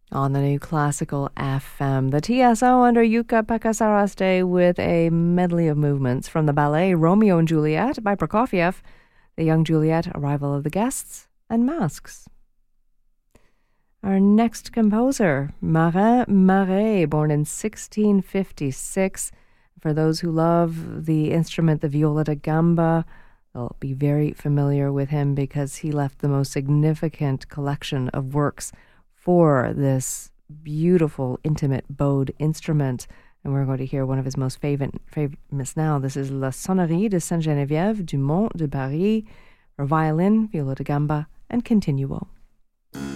On the new Classical FM, the TSO under Yuka-Pekka Saraste with a medley of movements from the ballet Romeo and Juliet by Prokofiev, The Young Juliet, Arrival of the Guests, and Masks. Our next composer, Marin Marais, born in 1656. For those who love the instrument, the viola da gamba, they'll be very familiar with him because he left the most significant collection of works for this beautiful, intimate bowed instrument. And we're going to hear one of his most famous now. This is La Sonnerie de Sainte-Geneviève du Mont de Paris for violin, viola da gamba, and continuo.